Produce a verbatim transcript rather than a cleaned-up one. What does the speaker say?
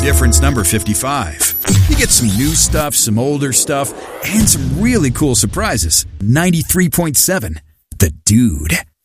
difference number fifty-five. You get some new stuff, some older stuff, and some really cool surprises. ninety-three point seven The Dude.